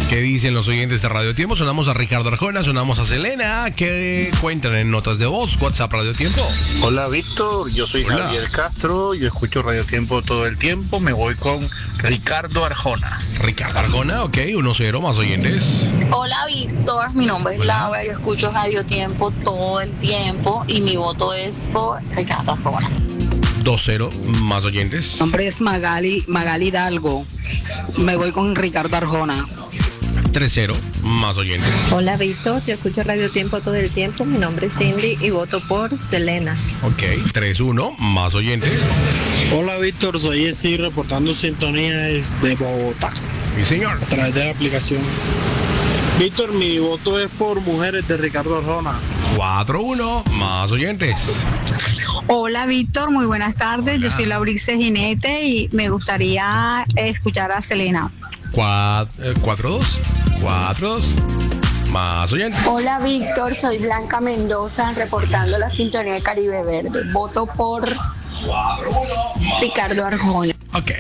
¿Qué dicen los oyentes de Radio Tiempo? Sonamos a Ricardo Arjona, sonamos a Selena. ¿Qué cuentan en notas de voz? WhatsApp Radio Tiempo. Hola Víctor, yo soy Hola. Javier Castro, yo escucho Radio Tiempo todo el tiempo, me voy con Ricardo Arjona. Ricardo Arjona, ok, 1-0, más oyentes. Hola Víctor, mi nombre es Hola. Laura, yo escucho Radio Tiempo todo el tiempo y mi voto es por Ricardo Arjona. 2-0, más oyentes. Mi nombre es Magali Hidalgo. Me voy con Ricardo Arjona. 3-0, más oyentes. Hola Víctor, yo escucho Radio Tiempo todo el tiempo. Mi nombre es Cindy y voto por Selena. Ok, 3-1, más oyentes. Hola Víctor, soy Jessy reportando sintonía desde Bogotá Sí, señor. a través de la aplicación. Víctor, mi voto es por Mujeres de Ricardo Arjona. 4-1, más oyentes. Hola Víctor, muy buenas tardes. Yo soy Laurice Ginete y me gustaría escuchar a Selena. 4-2, 4-2, más oyentes. Hola Víctor, soy Blanca Mendoza reportando la sintonía de Caribe Verde. Voto por Ricardo Arjona. Ok.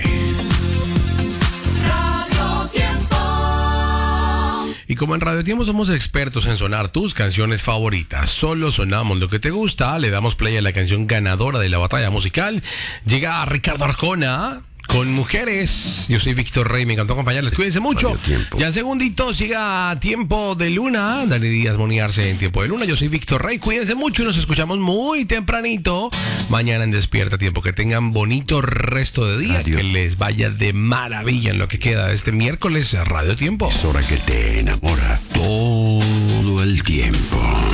Y como en Radio Tiempo somos expertos en sonar tus canciones favoritas, solo sonamos lo que te gusta, le damos play a la canción ganadora de la batalla musical. Llega Ricardo Arjona con Mujeres. Yo soy Víctor Rey, me encantó acompañarles. Cuídense mucho. Ya en segunditos llega Tiempo de Luna. Dani Díaz Moniarse en Tiempo de Luna. Yo soy Víctor Rey. Cuídense mucho y nos escuchamos muy tempranito mañana en Despierta Tiempo. Que tengan bonito resto de día. Que les vaya de maravilla en lo que queda de este miércoles. Radio Tiempo. Es hora que te enamora todo el tiempo.